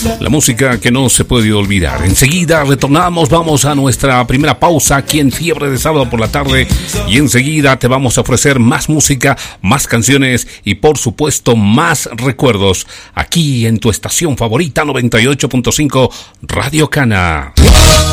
La música que no se puede olvidar. Enseguida retornamos, vamos a nuestra primera pausa aquí en Fiebre de Sábado por la tarde y enseguida te vamos a ofrecer más música, más canciones y por supuesto más recuerdos aquí en tu estación favorita 98.5 Radio Cana.